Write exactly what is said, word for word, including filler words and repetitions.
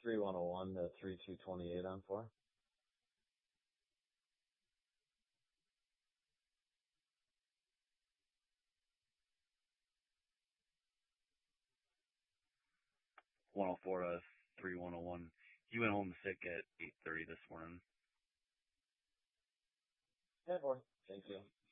three one oh one to three two two eight on four. one oh four to three one oh one. He went home sick at eight thirty this morning. Yeah, boy. Thank you.